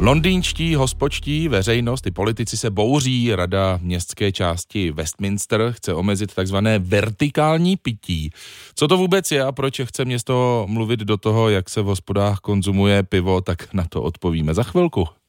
Londýnští hospočtí veřejnost i politici se bouří. Rada městské části Westminster chce omezit takzvané vertikální pití. Co to vůbec je a proč chce město mluvit do toho, jak se v hospodách konzumuje pivo, tak na to odpovíme za chvilku.